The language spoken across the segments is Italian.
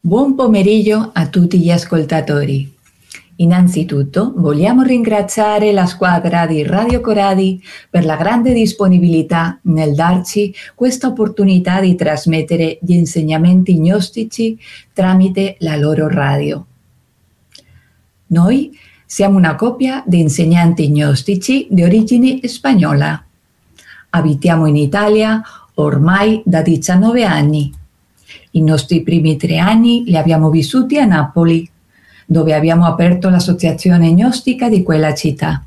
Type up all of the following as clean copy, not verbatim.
Buon pomeriggio a tutti gli ascoltatori. Innanzitutto vogliamo ringraziare la squadra di Radio Coradi per la grande disponibilità nel darci questa opportunità di trasmettere gli insegnamenti gnostici tramite la loro radio. Noi siamo una coppia di insegnanti gnostici di origine spagnola. Abitiamo in Italia ormai da 19 anni. I nostri primi 3 anni li abbiamo vissuti a Napoli, dove abbiamo aperto l'associazione gnostica di quella città.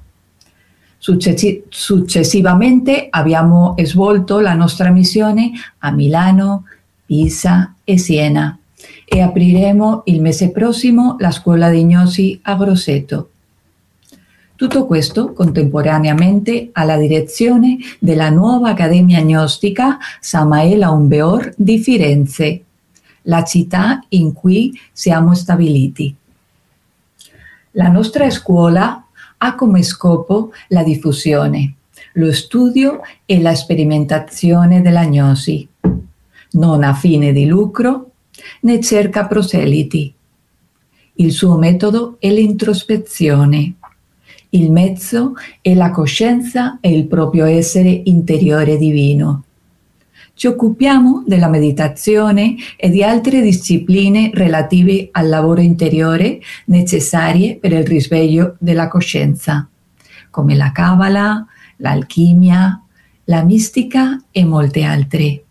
Successivamente abbiamo svolto la nostra missione a Milano, Pisa e Siena e apriremo il mese prossimo la scuola di Gnosi a Grosseto. Tutto questo contemporaneamente alla direzione della nuova Accademia Gnostica Samael Aun Weor di Firenze, la città in cui siamo stabiliti. La nostra scuola ha come scopo la diffusione, lo studio e la sperimentazione della gnosi. Non ha fine di lucro né cerca proseliti. Il suo metodo è l'introspezione. Il mezzo è la coscienza e il proprio essere interiore divino. Ci occupiamo della meditazione e di altre discipline relative al lavoro interiore necessarie per il risveglio della coscienza, come la Kabbalah, l'alchimia, la mistica e molte altre.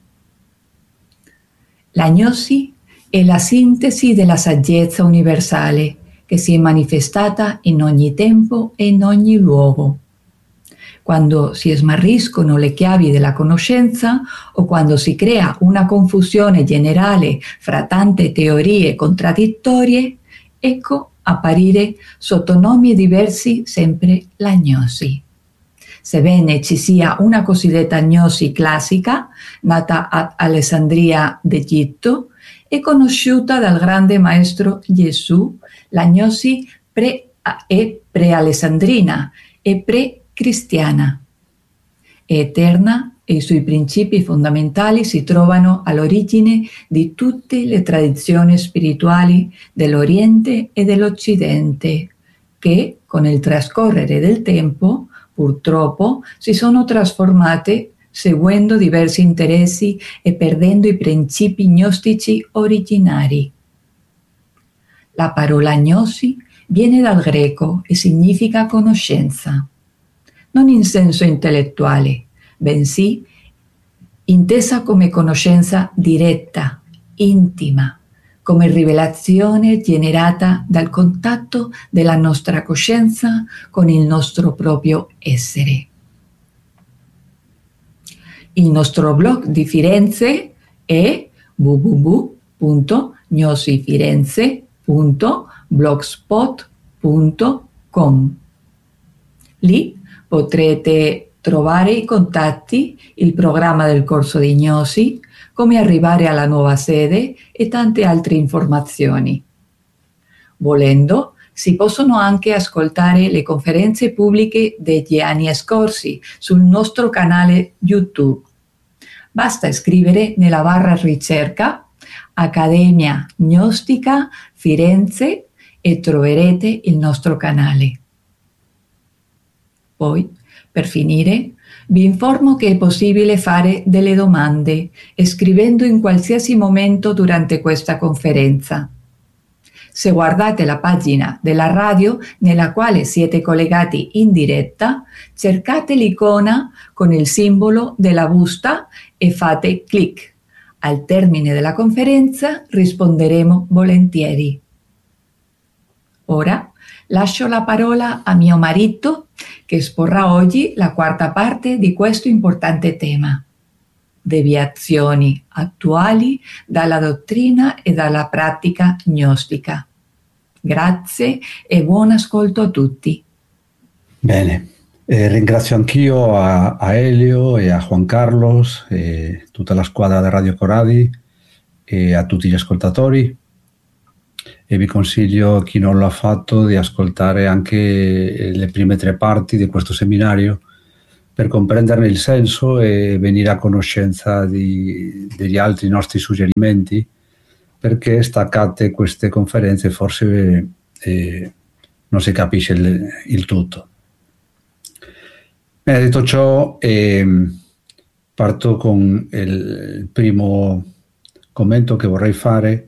La gnosi è la sintesi della saggezza universale che si è manifestata in ogni tempo e in ogni luogo. Quando si smarriscono le chiavi della conoscenza o quando si crea una confusione generale fra tante teorie contraddittorie, ecco apparire sotto nomi diversi sempre la gnosi. Sebbene ci sia una cosiddetta gnosi classica, nata ad Alessandria d'Egitto, è conosciuta dal grande maestro Gesù, la gnosi pre-alessandrina e pre-cristiana. È eterna e i suoi principi fondamentali si trovano all'origine di tutte le tradizioni spirituali dell'Oriente e dell'Occidente, che con il trascorrere del tempo, purtroppo, si sono trasformate seguendo diversi interessi e perdendo i principi gnostici originari. La parola gnosi viene dal greco e significa conoscenza, non in senso intellettuale, bensì intesa come conoscenza diretta, intima, come rivelazione generata dal contatto della nostra coscienza con il nostro proprio essere. Il nostro blog di Firenze è www.gnosifrenze.blogspot.com. Lì potrete trovare i contatti, il programma del corso di Gnosi, come arrivare alla nuova sede e tante altre informazioni. Volendo, si possono anche ascoltare le conferenze pubbliche degli anni scorsi sul nostro canale YouTube. Basta scrivere nella barra ricerca Accademia Gnostica Firenze e troverete il nostro canale. Poi, per finire, vi informo che è possibile fare delle domande scrivendo in qualsiasi momento durante questa conferenza. Se guardate la pagina della radio nella quale siete collegati in diretta, cercate l'icona con il simbolo della busta e fate clic. Al termine della conferenza risponderemo volentieri. Ora lascio la parola a mio marito che esporrà oggi la quarta parte di questo importante tema. Deviazioni attuali dalla dottrina e dalla pratica gnostica. Grazie e buon ascolto a tutti. Bene, ringrazio anch'io a Elio e a Juan Carlos e tutta la squadra di Radio Coradi e a tutti gli ascoltatori e vi consiglio, chi non lo ha fatto, di ascoltare anche le prime 3 parti di questo seminario per comprenderne il senso e venire a conoscenza degli altri nostri suggerimenti perché staccate queste conferenze forse non si capisce il tutto. Bene, detto ciò, parto con il primo commento che vorrei fare.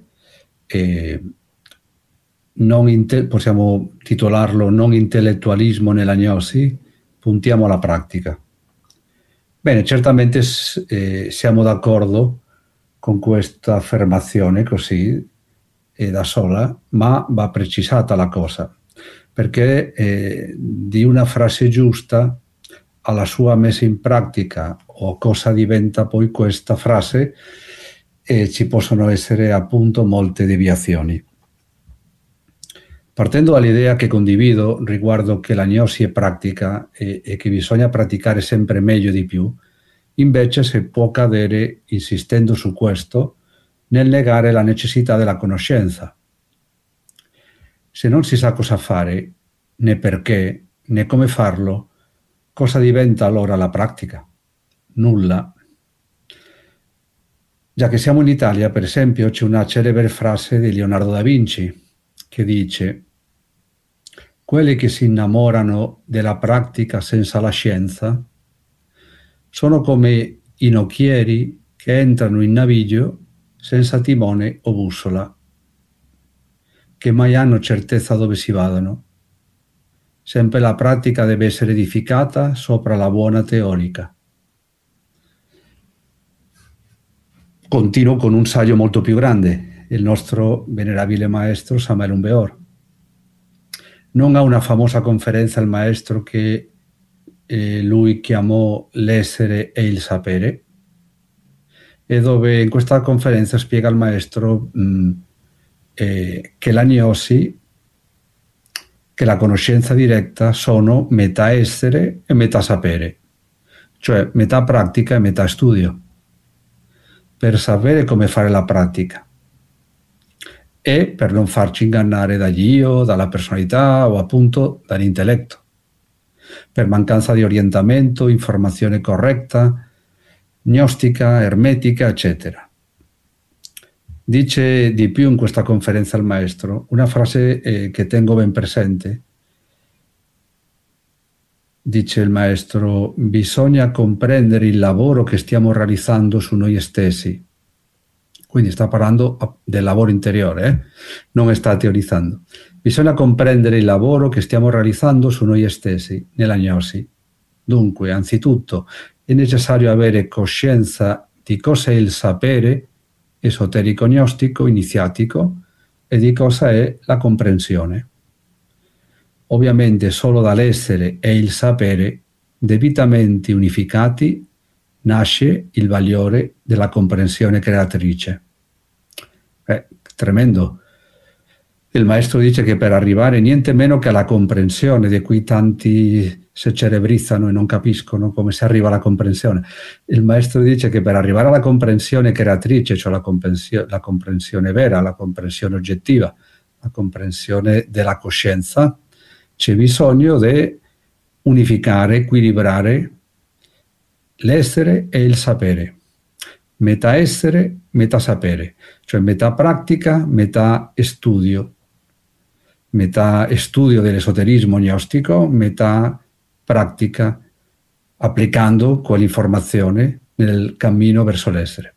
Possiamo titolarlo non intellettualismo nella gnosi, puntiamo alla pratica. Bene, certamente siamo d'accordo con questa affermazione così da sola, ma va precisata la cosa, perché di una frase giusta alla sua messa in pratica o cosa diventa poi questa frase ci possono essere appunto molte deviazioni. Partendo dall'idea che condivido riguardo che la gnosi è pratica e che bisogna praticare sempre meglio di più, invece si può cadere, insistendo su questo, nel negare la necessità della conoscenza. Se non si sa cosa fare, né perché, né come farlo, cosa diventa allora la pratica? Nulla. Già che siamo in Italia, per esempio, c'è una celebre frase di Leonardo da Vinci che dice: quelli che si innamorano della pratica senza la scienza sono come i nocchieri che entrano in naviglio senza timone o bussola, che mai hanno certezza dove si vadano. Sempre la pratica deve essere edificata sopra la buona teorica. Continuo con un saggio molto più grande, il nostro venerabile maestro Samuel Humbeor. Non ha una famosa conferenza il maestro che lui chiamò l'essere e il sapere, e dove in questa conferenza spiega il maestro che la gnosi, che la conoscenza diretta sono metà essere e metà sapere, cioè metà pratica e metà studio, per sapere come fare la pratica e per non farci ingannare dagli io, dalla personalità o appunto dall'intelletto, per mancanza di orientamento, informazione corretta, gnostica, ermetica, eccetera. Dice di più in questa conferenza il maestro, una frase che tengo ben presente. Dice il maestro: bisogna comprendere il lavoro che stiamo realizzando su noi stessi. Quindi sta parlando del lavoro interiore, non sta teorizzando. Bisogna comprendere il lavoro che stiamo realizzando su noi stessi, nella gnosi. Dunque, anzitutto, è necessario avere coscienza di cosa è il sapere esoterico gnostico iniziatico e di cosa è la comprensione. Ovviamente solo dall'essere e il sapere debitamente unificati nasce il valore della comprensione creatrice. Tremendo. Il maestro dice che per arrivare niente meno che alla comprensione, di cui tanti si cerebrizzano e non capiscono come si arriva alla comprensione. Il maestro dice che per arrivare alla comprensione creatrice, cioè la comprensione vera, la comprensione oggettiva, la comprensione della coscienza, c'è bisogno di unificare, equilibrare l'essere e il sapere. Metà essere, metà sapere, cioè metà pratica, metà studio dell'esoterismo gnostico, metà pratica applicando quell'informazione nel cammino verso l'essere.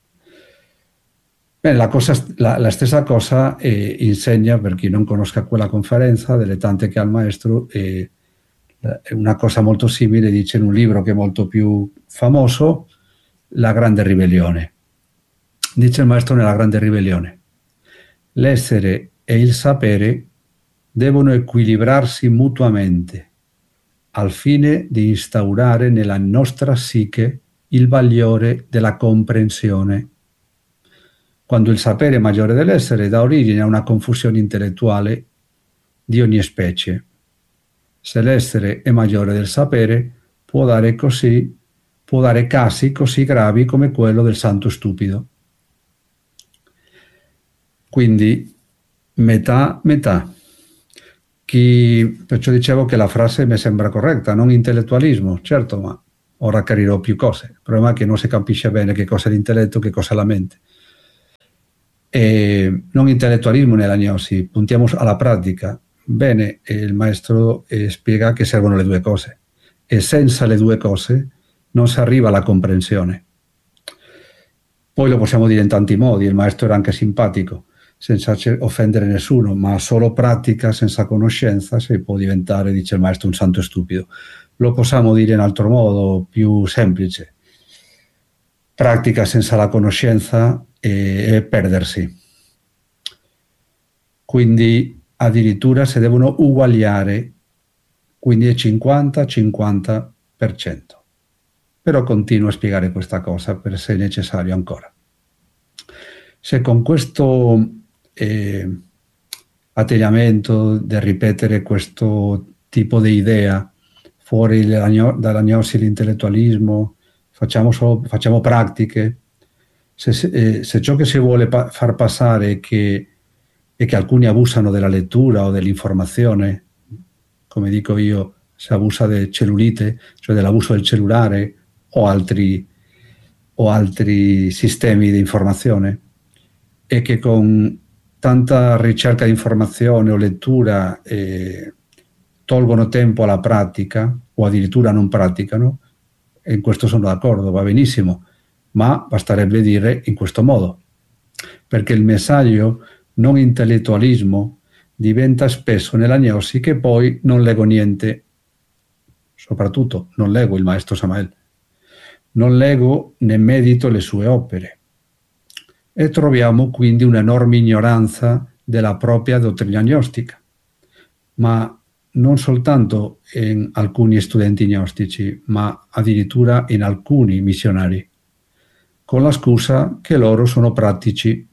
Bene, la stessa cosa insegna, per chi non conosca quella conferenza, delle tante che ha il maestro, una cosa molto simile dice in un libro che è molto più famoso, La Grande Ribellione. Dice il maestro nella Grande Ribellione: l'essere e il sapere devono equilibrarsi mutuamente al fine di instaurare nella nostra psiche il valore della comprensione. Quando il sapere è maggiore dell'essere, dà origine a una confusione intellettuale di ogni specie. Se l'essere è maggiore del sapere, può dare casi così gravi come quello del santo stupido. Quindi metà. Perciò dicevo che la frase mi sembra corretta, non intellettualismo, certo, ma ora chiarirò più cose. Il problema è che non si capisce bene che cosa è l'intelletto, che cosa è la mente. non intellettualismo nella gnosi, puntiamo alla pratica. Bene, il maestro spiega che servono le due cose e senza le due cose non si arriva alla comprensione. Poi lo possiamo dire in tanti modi, il maestro era anche simpatico, senza offendere nessuno, ma solo pratica senza conoscenza si può diventare, dice il maestro, un santo stupido. Lo possiamo dire in altro modo, più semplice. Pratica senza la conoscenza è perdersi. Quindi addirittura si devono uguagliare, quindi è 50-50%. Però continuo a spiegare questa cosa per se è necessario ancora. Se con questo atteggiamento di ripetere questo tipo di idea fuori dalla gnosi l'intellettualismo, facciamo pratiche, se ciò che si vuole far passare è che alcuni abusano della lettura o dell'informazione, come dico io, si abusa del cellulite, cioè dell'abuso del cellulare o altri sistemi di informazione, e che con tanta ricerca di informazione o lettura tolgono tempo alla pratica o addirittura non praticano, e in questo sono d'accordo, va benissimo, ma basterebbe dire in questo modo, perché il messaggio non intellettualismo diventa spesso nella gnosi che poi non leggo niente, soprattutto non leggo il maestro Samael, non leggo né medito le sue opere, e troviamo quindi un'enorme ignoranza della propria dottrina gnostica, ma non soltanto in alcuni studenti gnostici, ma addirittura in alcuni missionari, con la scusa che loro sono pratici.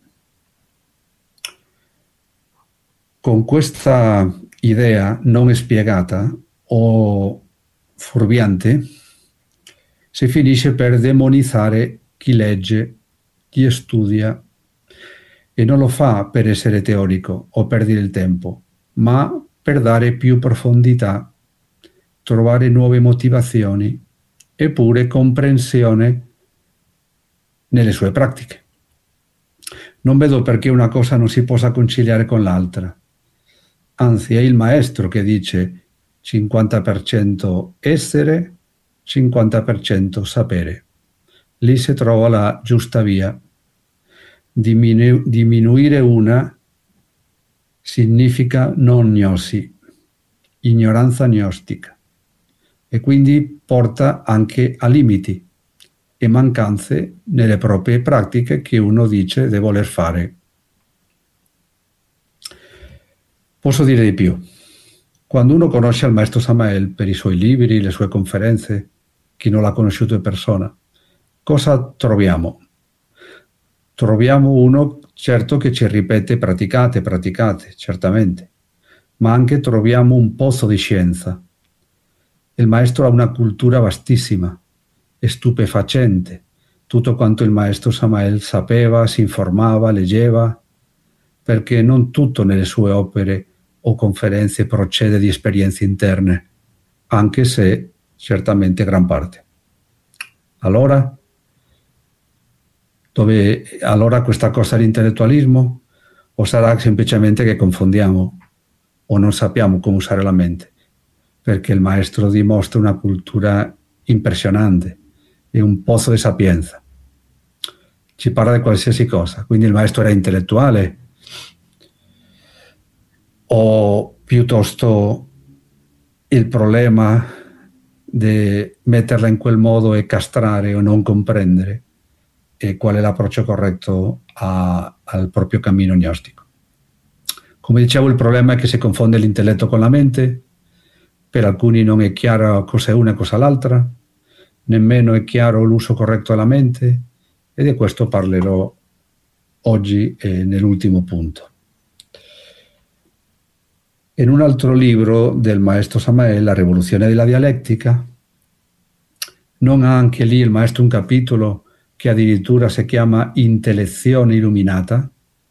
Con questa idea non spiegata o fuorviante si finisce per demonizzare chi legge, chi studia, e non lo fa per essere teorico o per dire il tempo, ma per dare più profondità, trovare nuove motivazioni e pure comprensione nelle sue pratiche. Non vedo perché una cosa non si possa conciliare con l'altra. Anzi, è il maestro che dice 50% essere, 50% sapere. Lì si trova la giusta via. Diminuire una significa non gnosi, ignoranza gnostica, e quindi porta anche a limiti e mancanze nelle proprie pratiche che uno dice di voler fare. Posso dire di più. Quando uno conosce il maestro Samael per i suoi libri, le sue conferenze, chi non l'ha conosciuto in persona, cosa troviamo? Troviamo uno, certo, che ci ripete praticate, certamente, ma anche troviamo un pozzo di scienza. Il maestro ha una cultura vastissima, è stupefacente, tutto quanto il maestro Samael sapeva, si informava, leggeva, perché non tutto nelle sue opere o conferenze procede di esperienze interne, anche se certamente gran parte. Allora questa cosa è l'intellettualismo, o sarà semplicemente che confondiamo o non sappiamo come usare la mente? Perché il maestro dimostra una cultura impressionante e un pozzo di sapienza. Ci parla di qualsiasi cosa, quindi il maestro era intellettuale o piuttosto il problema di metterla in quel modo e castrare o non comprendere e qual è l'approccio corretto al proprio cammino gnostico. Come dicevo, il problema è che si confonde l'intelletto con la mente, per alcuni non è chiaro cosa è una e cosa l'altra, nemmeno è chiaro l'uso corretto della mente, e di questo parlerò oggi nell'ultimo punto. In un altro libro del maestro Samael, La rivoluzione della dialettica, non ha anche lì il maestro un capitolo che addirittura si chiama Intellezione illuminata?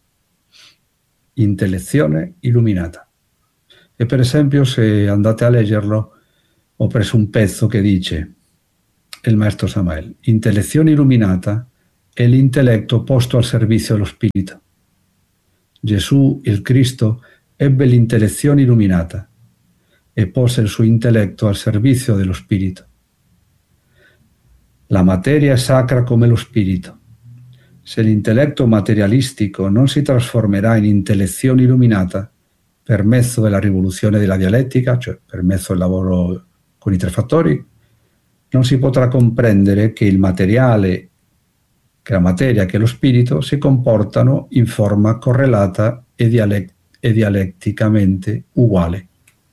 Intellezione illuminata. E per esempio, se andate a leggerlo, ho preso un pezzo che dice, il maestro Samael, intellezione illuminata è l'intelletto posto al servizio dello spirito. Gesù, il Cristo, ebbe l'intellezione illuminata e pose il suo intelletto al servizio dello spirito. La materia è sacra come lo spirito. Se l'intelletto materialistico non si trasformerà in intellezione illuminata per mezzo della rivoluzione della dialettica, cioè per mezzo del lavoro con i tre fattori, non si potrà comprendere che il materiale, che la materia, che lo spirito si comportano in forma correlata e dialetticamente uguale.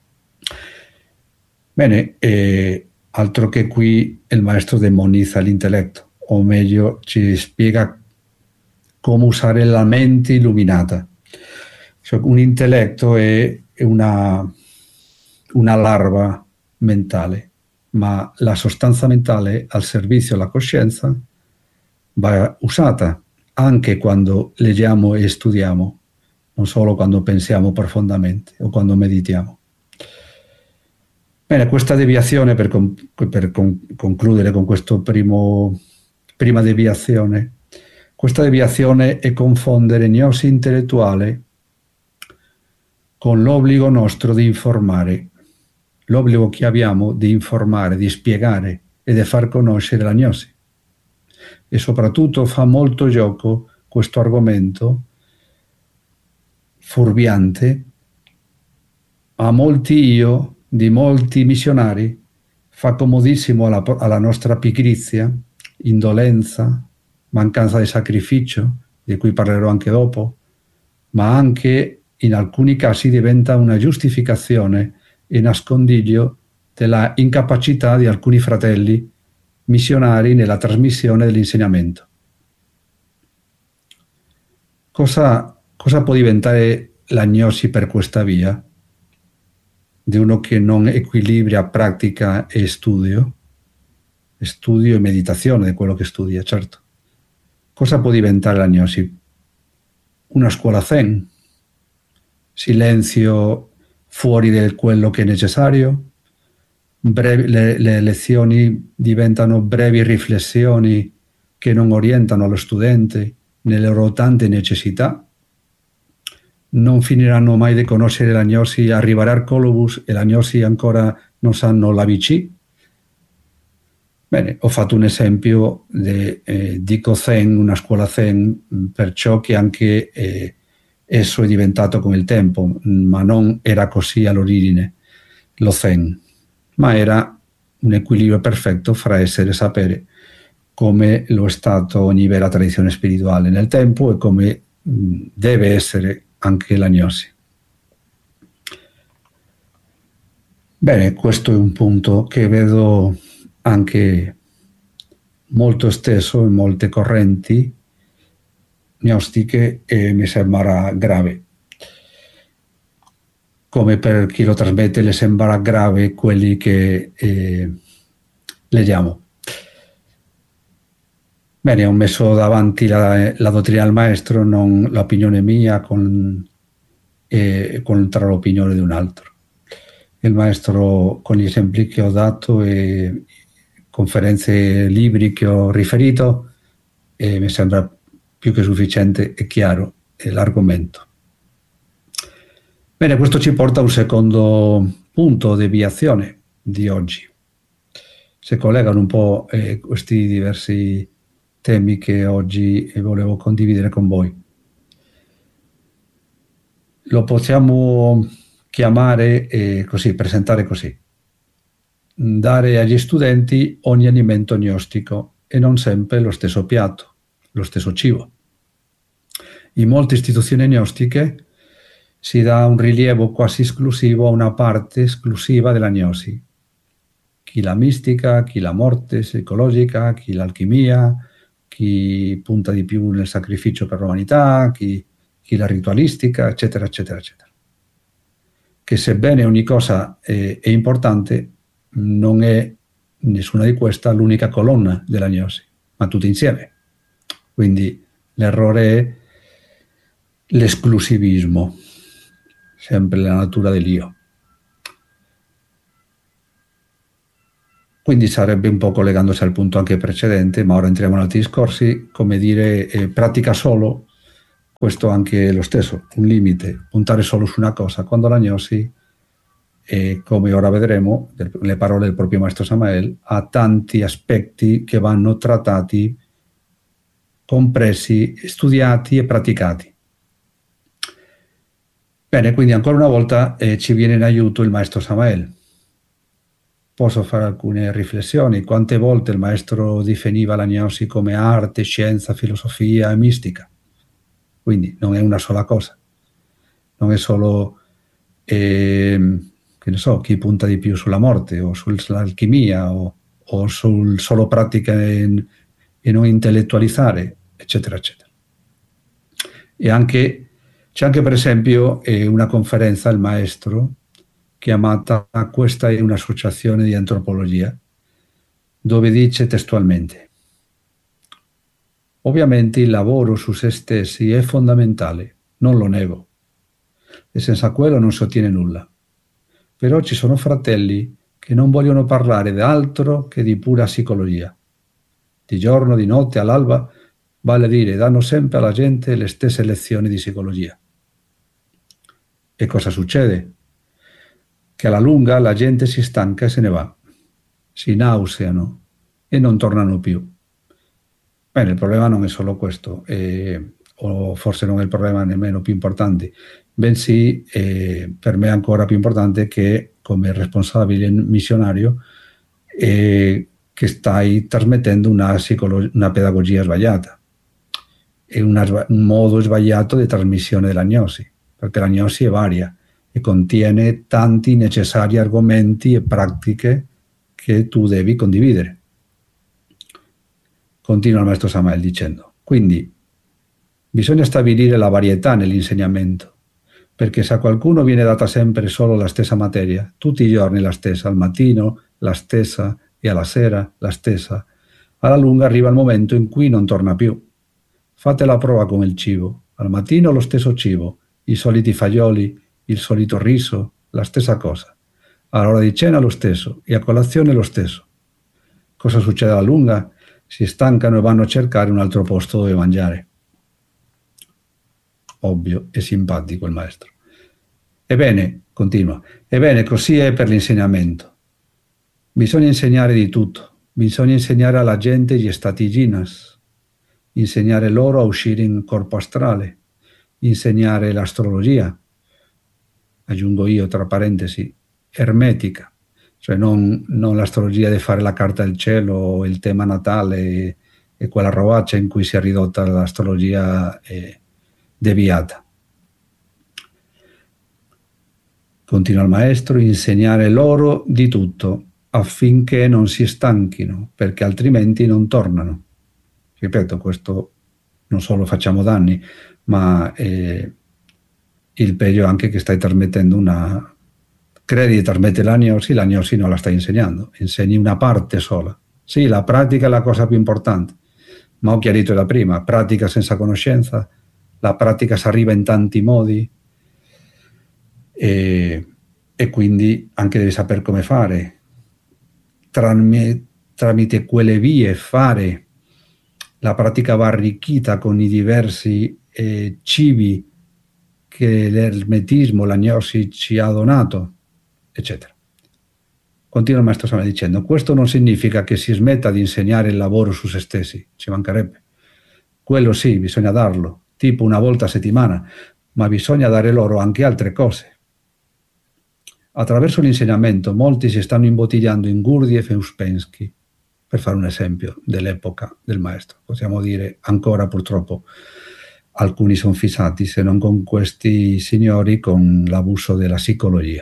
Bene, altro che qui il maestro demonizza l'intelletto, o meglio ci spiega come usare la mente illuminata. Cioè, un intelletto è una larva mentale, ma la sostanza mentale al servizio della coscienza va usata anche quando leggiamo e studiamo, non solo quando pensiamo profondamente o quando meditiamo. Bene, questa deviazione, per concludere con questo prima deviazione, questa deviazione è confondere gnosi intellettuale con l'obbligo nostro di informare, l'obbligo che abbiamo di informare, di spiegare e di far conoscere la gnosi. E soprattutto fa molto gioco questo argomento fuorviante a di molti missionari, fa comodissimo alla nostra pigrizia, indolenza, mancanza di sacrificio, di cui parlerò anche dopo, ma anche in alcuni casi diventa una giustificazione e nascondiglio della incapacità di alcuni fratelli missionari nella trasmissione dell'insegnamento. Cosa può diventare l'agnosi per questa via? Di uno che non equilibra pratica e studio e meditazione di quello che studia, certo. Cosa può diventare l'agnosi? Una scuola zen, silenzio fuori di quello che è necessario, le lezioni diventano brevi riflessioni che non orientano lo studente nelle loro tante necessità, non finiranno mai di conoscere l'agnosi, arriverà al colobus e l'agnosi ancora non sanno l'ABC. Bene, ho fatto un esempio dico zen, una scuola zen, perciò che anche esso è diventato con il tempo, ma non era così all'origine lo zen, ma era un equilibrio perfetto fra essere e sapere, come lo è stato ogni vera tradizione spirituale nel tempo e come deve essere anche l'agnosi. Bene, questo è un punto che vedo anche molto esteso in molte correnti gnostiche e mi sembra grave. Come per chi lo trasmette le sembra grave quelli che leggiamo. Bene, ho messo davanti la dottrina del maestro, non l'opinione mia contro l'opinione di un altro. Il maestro, con gli esempi che ho dato e conferenze, libri che ho riferito, mi sembra più che sufficiente e chiaro l'argomento. Bene, questo ci porta a un secondo punto di deviazione di oggi. Si collegano un po' questi diversi temi che oggi volevo condividere con voi. Lo possiamo chiamare così, presentare così: dare agli studenti ogni alimento gnostico e non sempre lo stesso piatto, lo stesso cibo. In molte istituzioni gnostiche si dà un rilievo quasi esclusivo a una parte esclusiva della gnosi. Chi la mistica, chi la morte psicologica, chi l'alchimia, chi punta di più nel sacrificio per l'umanità, chi la ritualistica, eccetera, eccetera, eccetera. Che sebbene ogni cosa è importante, non è nessuna di queste l'unica colonna della gnosi, ma tutte insieme. Quindi l'errore è l'esclusivismo, sempre la natura dell'io. Quindi sarebbe un po' collegandosi al punto anche precedente, ma ora entriamo in altri discorsi, come dire, pratica solo questo anche è lo stesso, un limite, puntare solo su una cosa, quando la gnosi, come ora vedremo, le parole del proprio maestro Samael, ha tanti aspetti che vanno trattati, compresi, studiati e praticati. Bene, quindi ancora una volta ci viene in aiuto il maestro Samael. Posso fare alcune riflessioni. Quante volte il maestro definiva la gnosi come arte, scienza, filosofia e mistica? Quindi non è una sola cosa. Non è solo, che ne so, chi punta di più sulla morte o sull'alchimia o sul solo pratica e non intellettualizzare, eccetera, eccetera. E c'è anche per esempio una conferenza al maestro chiamata "Questa è un'associazione di antropologia", dove dice testualmente: ovviamente il lavoro su se stessi è fondamentale, non lo nego, e senza quello non si ottiene nulla. Però ci sono fratelli che non vogliono parlare di altro che di pura psicologia. Di giorno, di notte, all'alba, vale a dire, danno sempre alla gente le stesse lezioni di psicologia. E cosa succede? Che alla lunga la gente si stanca e se ne va, si nauseano e non tornano più. Bene, il problema non è solo questo, o forse non è il problema nemmeno più importante, bensì per me è ancora più importante che come responsabile missionario che stai trasmettendo una pedagogia sbagliata e un modo sbagliato di trasmissione della gnosi, perché la gnosi è varia e contiene tanti necessari argomenti e pratiche che tu devi condividere. Continua il maestro Samael dicendo: quindi bisogna stabilire la varietà nell'insegnamento, perché se a qualcuno viene data sempre solo la stessa materia, tutti i giorni la stessa, al mattino la stessa e alla sera la stessa, alla lunga arriva il momento in cui non torna più. Fate la prova con il cibo: al mattino lo stesso cibo, i soliti fagioli, il solito riso, la stessa cosa. All'ora di cena lo stesso e a colazione lo stesso. Cosa succede alla lunga? Si stancano e vanno a cercare un altro posto dove mangiare. Ovvio e simpatico il maestro. Ebbene, continua, ebbene così è per l'insegnamento. Bisogna insegnare di tutto. Bisogna insegnare alla gente gli stati jinas, insegnare loro a uscire in corpo astrale, insegnare l'astrologia, aggiungo io tra parentesi, ermetica, cioè non l'astrologia di fare la carta del cielo o il tema natale e quella robaccia in cui si è ridotta l'astrologia deviata. Continua il maestro: insegnare loro di tutto affinché non si stanchino, perché altrimenti non tornano. Ripeto, questo non solo facciamo danni, ma il peggio è anche che stai trasmettendo credi di trasmettere la gnosi non la stai insegnando, insegni una parte sola. Sì, la pratica è la cosa più importante, ma ho chiarito da prima, pratica senza conoscenza, la pratica si arriva in tanti modi e quindi anche devi sapere come fare, tramite quelle vie fare. La pratica va arricchita con i diversi cibi che l'ermetismo, la gnosi ci ha donato, eccetera. Continua il maestro Samael dicendo: questo non significa che si smetta di insegnare il lavoro su se stessi, ci mancherebbe. Quello sì, bisogna darlo, tipo una volta a settimana, ma bisogna dare loro anche altre cose. Attraverso l'insegnamento molti si stanno imbottigliando in Gurdjieff e Uspensky, per fare un esempio dell'epoca del maestro. Possiamo dire ancora purtroppo alcuni sono fissati, se non con questi signori, con l'abuso della psicologia.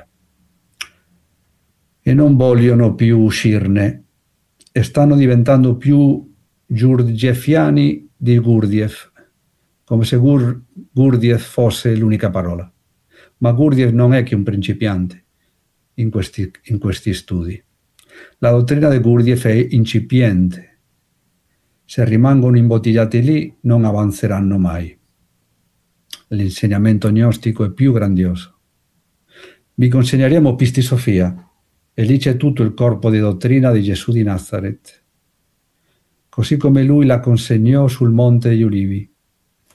E non vogliono più uscirne e stanno diventando più gurdjieffiani di Gurdjieff, come se Gurdjieff fosse l'unica parola. Ma Gurdjieff non è che un principiante in questi studi. La dottrina di Gurdjieff è incipiente. Se rimangono imbottigliati lì, non avanzeranno mai. L'insegnamento gnostico è più grandioso. Vi consegneremo Pistisofia, e lì c'è tutto il corpo di dottrina di Gesù di Nazareth, così come lui la consegnò sul Monte degli Ulivi.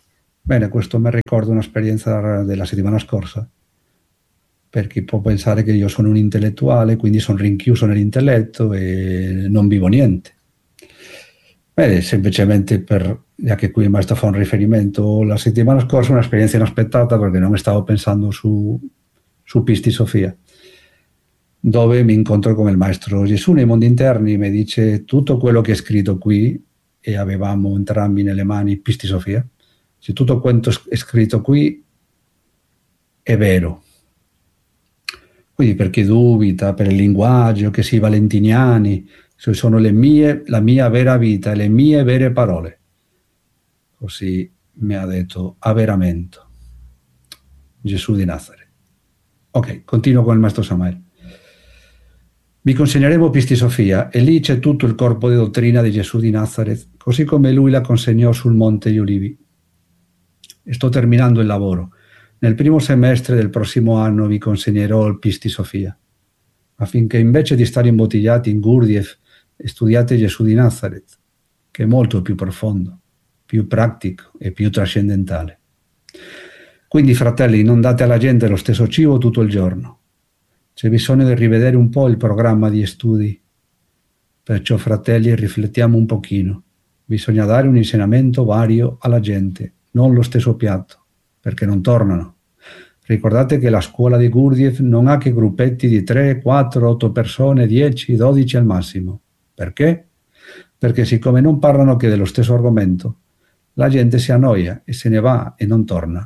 Bene, questo mi ricorda un'esperienza della settimana scorsa, perché può pensare che io sono un intellettuale, quindi sono rinchiuso nell'intelletto e non vivo niente. Beh, semplicemente già che qui il maestro fa un riferimento, la settimana scorsa un'esperienza inaspettata perché non stavo pensando su Pisti Sofia, dove mi incontro con il maestro Gesù nei mondi interni, mi dice tutto quello che è scritto qui, e avevamo entrambi nelle mani Pisti Sofia, se tutto quanto è scritto qui è vero. Quindi per chi dubita, per il linguaggio, che si valentiniani, sono la mia vera vita, le mie vere parole. Così mi ha detto avveramento Gesù di Nazareth. Ok, continuo con il maestro Samael. Vi consegneremo Pisti Sofia e lì c'è tutto il corpo di dottrina di Gesù di Nazareth, così come lui la consegnò sul Monte di Ulivi. E sto terminando il lavoro. Nel primo semestre del prossimo anno vi consegnerò il Pisti Sofia, affinché invece di stare imbottigliati in Gurdjieff studiate Gesù di Nazareth, che è molto più profondo, più pratico e più trascendentale. Quindi, fratelli, non date alla gente lo stesso cibo tutto il giorno. C'è bisogno di rivedere un po' il programma di studi. Perciò, fratelli, riflettiamo un pochino. Bisogna dare un insegnamento vario alla gente, non lo stesso piatto, perché non tornano. Ricordate che la scuola di Gurdjieff non ha che gruppetti di 3, 4, 8 persone, 10, 12 al massimo. Perché? Perché siccome non parlano che dello stesso argomento, la gente si annoia e se ne va e non torna.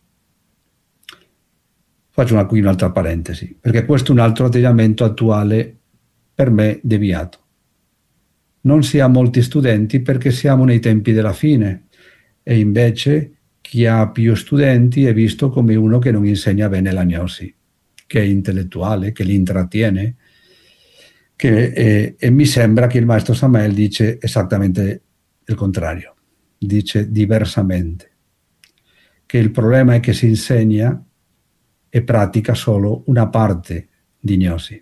Faccio qui un'altra parentesi, perché questo è un altro atteggiamento attuale per me deviato. Non si ha molti studenti perché siamo nei tempi della fine e invece chi ha più studenti è visto come uno che non insegna bene la gnosi, che è intellettuale, che li intrattiene, e mi sembra che il maestro Samael dice esattamente il contrario, dice diversamente, che il problema è che si insegna e pratica solo una parte di gnosi.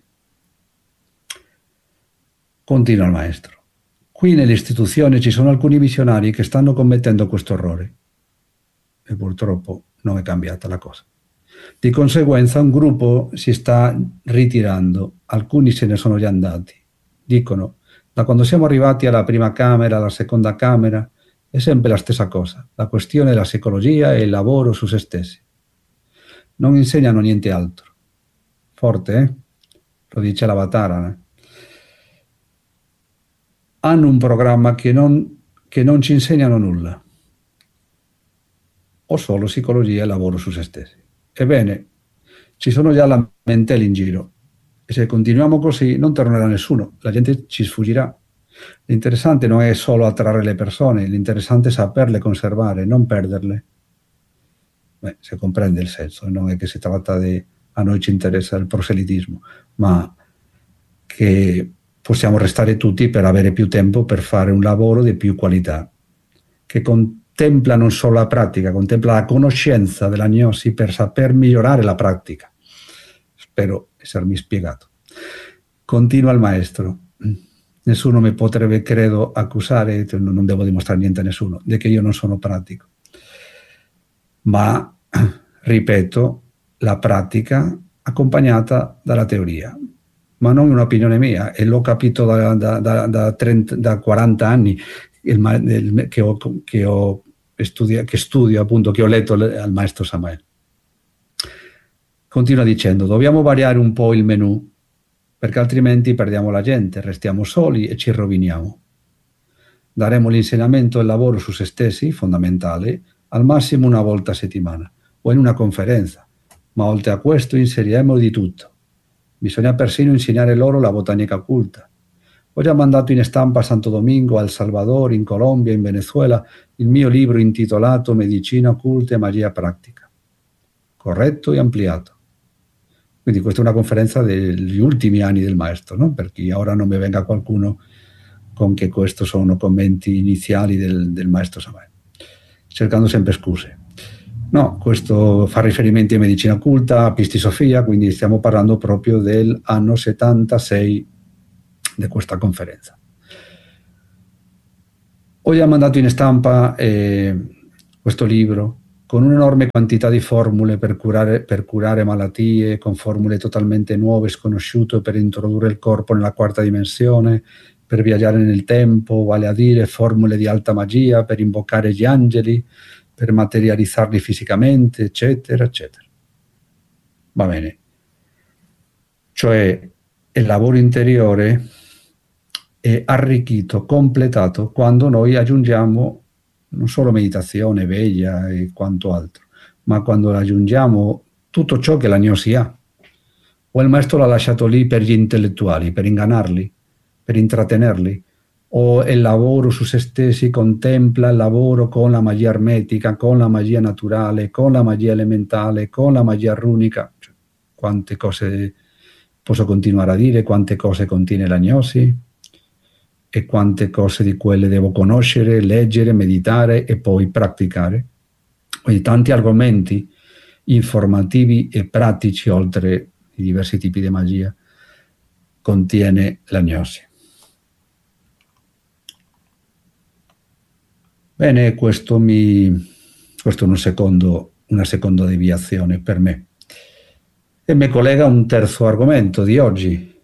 Continua il maestro. Qui nell'istituzione ci sono alcuni missionari che stanno commettendo questo errore e purtroppo non è cambiata la cosa. Di conseguenza un gruppo si sta ritirando, alcuni se ne sono già andati. Dicono, da quando siamo arrivati alla prima camera, alla seconda camera, è sempre la stessa cosa, la questione della psicologia e il lavoro su se stessi. Non insegnano niente altro. Forte, Lo dice l'Avatara. Hanno un programma che non ci insegnano nulla, o solo psicologia e lavoro su se stessi. Ebbene, ci sono già lamentele in giro e se continuiamo così non tornerà nessuno, la gente ci sfuggirà. L'interessante non è solo attrarre le persone, l'interessante è saperle conservare, non perderle. Beh, si comprende il senso, non è che si tratta di a noi ci interessa il proselitismo, ma che possiamo restare tutti per avere più tempo per fare un lavoro di più qualità, che contempla non solo la pratica, contempla la conoscenza della gnosi per saper migliorare la pratica. Spero essermi spiegato. Continua il maestro. Nessuno mi potrebbe, credo, accusare, non devo dimostrare niente a nessuno, di che io non sono pratico. Ma, ripeto, la pratica accompagnata dalla teoria. Ma non è un'opinione mia, e l'ho capito da 40 anni che studio appunto, che ho letto al maestro Samael. Continua dicendo, dobbiamo variare un po' il menù, perché altrimenti perdiamo la gente, restiamo soli e ci roviniamo. Daremo l'insegnamento e il lavoro su se stessi, fondamentale, al massimo una volta a settimana, o in una conferenza, ma oltre a questo inseriremo di tutto. Bisogna persino insegnare loro la botanica occulta. Ho già mandato in stampa a Santo Domingo, a El Salvador, in Colombia, in Venezuela, il mio libro intitolato Medicina occulta e magia pratica, corretto e ampliato. Quindi questa è una conferenza degli ultimi anni del maestro, no? Perché ora non mi venga qualcuno con che questi sono commenti iniziali del maestro Samael, cercando sempre scuse. No, questo fa riferimento a medicina occulta, a Pisti Sofia, quindi stiamo parlando proprio dell'anno 76 di questa conferenza. Ho già mandato in stampa questo libro con un'enorme quantità di formule per curare malattie, con formule totalmente nuove, sconosciute, per introdurre il corpo nella quarta dimensione, per viaggiare nel tempo, vale a dire formule di alta magia, per invocare gli angeli, per materializzarli fisicamente, eccetera, eccetera. Va bene. Cioè, il lavoro interiore è arricchito, completato, quando noi aggiungiamo non solo meditazione, veglia e quanto altro, ma quando aggiungiamo tutto ciò che la gnosi ha. O il maestro l'ha lasciato lì per gli intellettuali, per ingannarli, per intrattenerli, o il lavoro su se stessi contempla il lavoro con la magia ermetica, con la magia naturale, con la magia elementale, con la magia runica. Cioè, quante cose posso continuare a dire, quante cose contiene la gnosi e quante cose di quelle devo conoscere, leggere, meditare e poi praticare. Quindi tanti argomenti informativi e pratici, oltre i diversi tipi di magia, contiene la gnosi. Bene, questo è una seconda deviazione per me. E mi collega a un terzo argomento di oggi,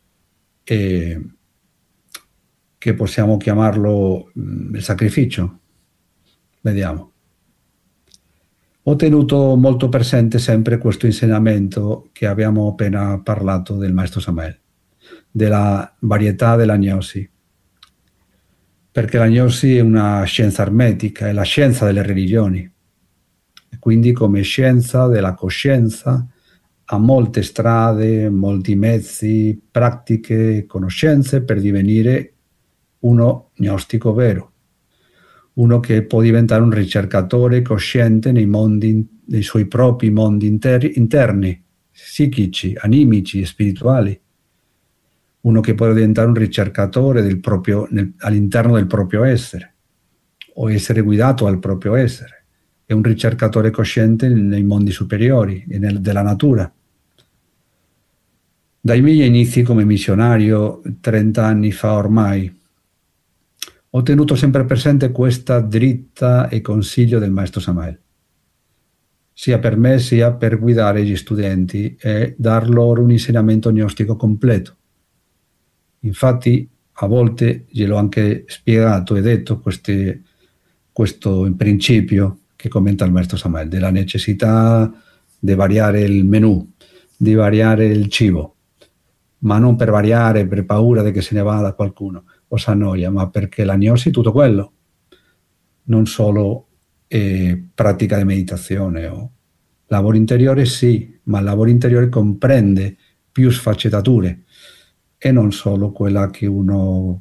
che possiamo chiamarlo il sacrificio. Vediamo. Ho tenuto molto presente sempre questo insegnamento che abbiamo appena parlato del maestro Samael, della varietà della gnosi, perché la gnosi è una scienza ermetica, è la scienza delle religioni, e quindi come scienza della coscienza ha molte strade, molti mezzi, pratiche, conoscenze per divenire uno gnostico vero, uno che può diventare un ricercatore cosciente nei suoi propri mondi interni, psichici, animici e spirituali, uno che può diventare un ricercatore all'interno del proprio essere, o essere guidato al proprio essere, è un ricercatore cosciente nei mondi superiori e della natura. Dai miei inizi come missionario, 30 anni fa ormai, ho tenuto sempre presente questa dritta e consiglio del maestro Samael, sia per me sia per guidare gli studenti e dar loro un insegnamento gnostico completo. Infatti, a volte gliel'ho anche spiegato e detto questo principio che commenta il maestro Samael, della necessità di variare il menù, di variare il cibo, ma non per variare, per paura che se ne vada qualcuno o si annoia, ma perché la gnosi è tutto quello, non solo pratica di meditazione o lavoro interiore, sì, ma il lavoro interiore comprende più sfaccettature e non solo quella in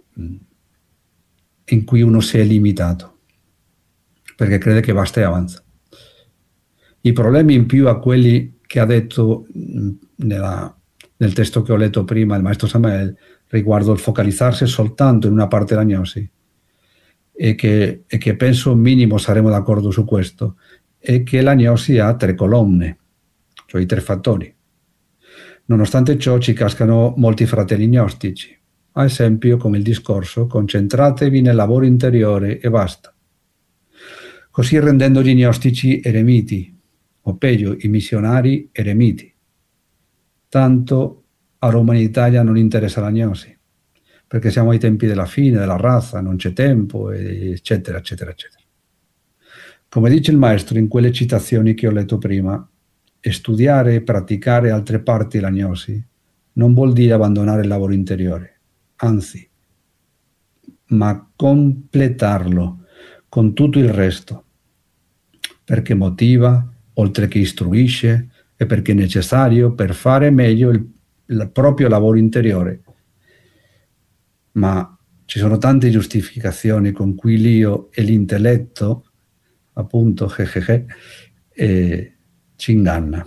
cui uno si è limitato, perché crede che basta e avanza. I problemi in più a quelli che ha detto nel testo che ho letto prima il maestro Samael riguardo il focalizzarsi soltanto in una parte della gnosi, e che penso minimo saremo d'accordo su questo, è che la gnosi ha 3 colonne, cioè i 3 fattori. Nonostante ciò ci cascano molti fratelli gnostici, ad esempio come il discorso concentratevi nel lavoro interiore e basta, così rendendo gli gnostici eremiti, o peggio i missionari eremiti. Tanto a Roma in Italia non interessa la gnosi, perché siamo ai tempi della fine, della razza, non c'è tempo, eccetera, eccetera, eccetera. Come dice il maestro in quelle citazioni che ho letto prima, studiare e praticare altre parti della gnosi non vuol dire abbandonare il lavoro interiore, anzi, ma completarlo con tutto il resto, perché motiva, oltre che istruisce, e perché è necessario per fare meglio il proprio lavoro interiore. Ma ci sono tante giustificazioni con cui l'io e l'intelletto, appunto, ci inganna.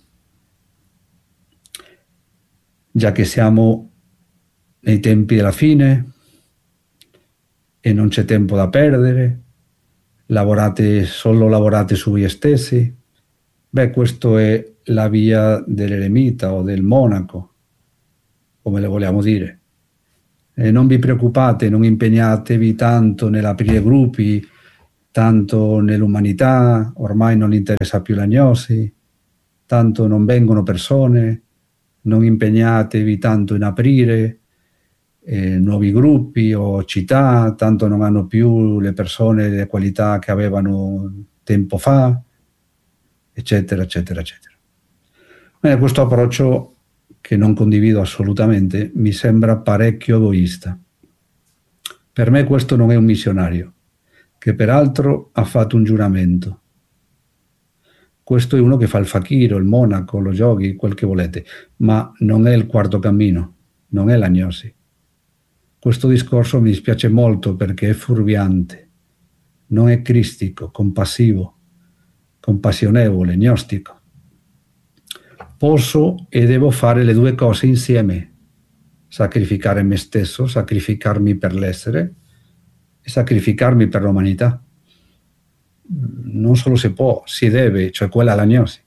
Già che siamo nei tempi della fine e non c'è tempo da perdere, solo lavorate su voi stessi, questa è la via dell'eremita o del monaco, come le vogliamo dire. Non vi preoccupate, non impegnatevi tanto nell'aprire gruppi, tanto nell'umanità ormai non interessa più l'agnosi, tanto non vengono persone, non impegnatevi tanto in aprire nuovi gruppi o città, tanto non hanno più le persone le qualità che avevano tempo fa, eccetera, eccetera, eccetera. Bene, questo approccio, che non condivido assolutamente, mi sembra parecchio egoista. Per me questo non è un missionario, che peraltro ha fatto un giuramento. Questo è uno che fa il fakiro, il monaco, lo yogi, quel che volete, ma non è il quarto cammino, non è l'agnosi. Questo discorso mi dispiace molto perché è fuorviante, non è cristico, compassivo, compassionevole, gnostico. Posso e devo fare le due cose insieme: sacrificare me stesso, sacrificarmi per l'essere e sacrificarmi per l'umanità. Non solo si può, si deve, cioè quella è l'agnosi.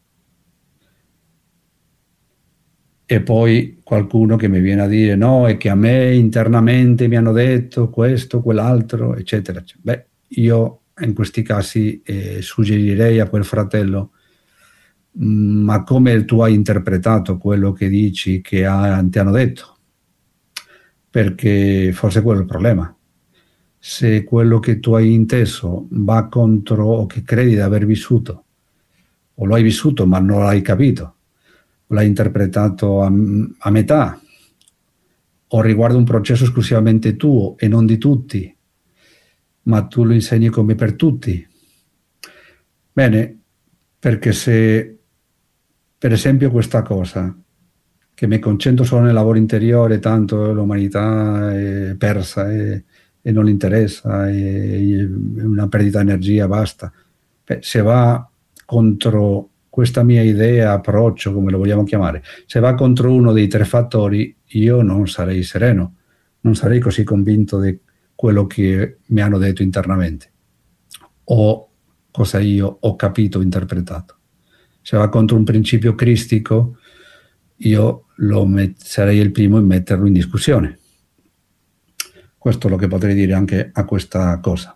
E poi qualcuno che mi viene a dire no, è che a me internamente mi hanno detto questo, quell'altro, eccetera, eccetera. Beh, io in questi casi suggerirei a quel fratello: ma come tu hai interpretato quello che dici che ti hanno detto? Perché forse quello è il problema. Se quello che tu hai inteso va contro o che credi di aver vissuto, o lo hai vissuto ma non l'hai capito, o l'hai interpretato a metà, o riguarda un processo esclusivamente tuo e non di tutti, ma tu lo insegni come per tutti. Bene, perché se per esempio questa cosa, che mi concentro solo nel lavoro interiore, tanto l'umanità è persa e non gli interessa, è una perdita di energia, basta. Beh, se va contro questa mia idea, approccio, come lo vogliamo chiamare, se va contro uno dei tre fattori, io non sarei sereno, non sarei così convinto di quello che mi hanno detto internamente o cosa io ho capito, interpretato. Se va contro un principio cristico, io sarei il primo in metterlo in discussione. Questo è lo che potrei dire anche a questa cosa.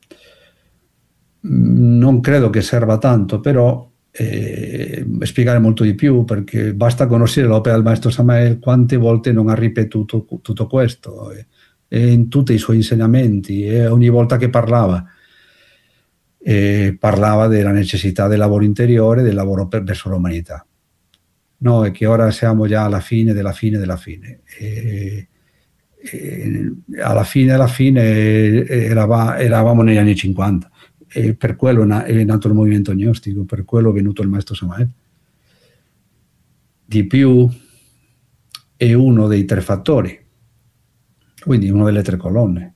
Non credo che serva tanto, però spiegare molto di più, perché basta conoscere l'opera del maestro Samael, quante volte non ha ripetuto tutto questo, e in tutti i suoi insegnamenti, e ogni volta che parlava della necessità del lavoro interiore, del lavoro verso l'umanità. No, è che ora siamo già alla fine della fine della fine. Alla fine eravamo negli anni 50 e per quello è nato il movimento gnostico, per quello è venuto il maestro Samael. Di più, è uno dei tre fattori, quindi una delle tre colonne,